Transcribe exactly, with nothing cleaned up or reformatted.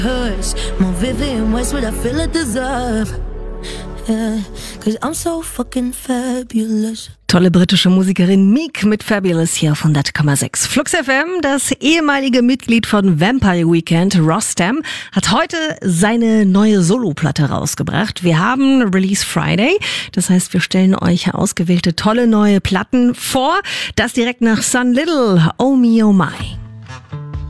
hers, more vivid in ways what I feel I deserve. Yeah, cause I'm so fucking fabulous. Tolle britische Musikerin Meek mit Fabulous hier auf hundert Komma sechs. Flux F M, das ehemalige Mitglied von Vampire Weekend, Rostam, hat heute seine neue Soloplatte rausgebracht. Wir haben Release Friday, das heißt, wir stellen euch ausgewählte tolle neue Platten vor. Das direkt nach Sun Little, Oh Me Oh My.